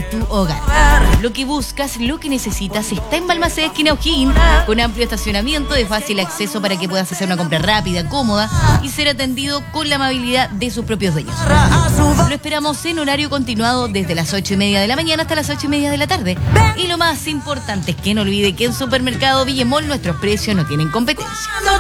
a tu hogar. Lo que buscas, lo que necesitas está en Balmaceda esquina O'Higgins, con amplio estacionamiento de fácil acceso para que puedas hacer una compra rápida, cómoda y ser atendido con la amabilidad de sus propios dueños. Lo esperamos en horario continuado desde las 8:30 de la mañana hasta las 8:30 de la tarde. Y lo más importante es que no olvide que en Supermercado Villemol nuestros precios no tienen competencia.